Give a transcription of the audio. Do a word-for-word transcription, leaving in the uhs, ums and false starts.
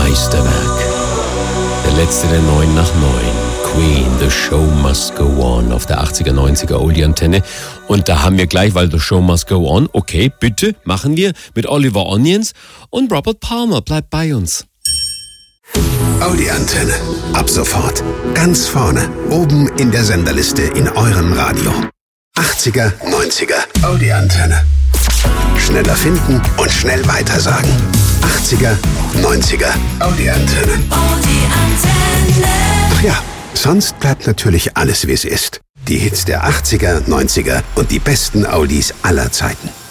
Meisterwerk. Der letzte der neun nach neun. Queen, The Show Must Go On auf der achtziger, neunziger Oldie-Antenne. Und da haben wir gleich, weil The Show Must Go On, okay, bitte, machen wir mit Oliver Onions und Robert Palmer. Bleibt bei uns. Oldie-Antenne. Ab sofort. Ganz vorne. Oben in der Senderliste in eurem Radio. achtziger, neunziger Oldie-Antenne. Schneller finden und schnell weitersagen. achtziger, neunziger Oldie-Antenne. Oldie-Antenne. Ach ja, sonst bleibt natürlich alles, wie es ist. Die Hits der achtziger, neunziger und die besten Oldies aller Zeiten.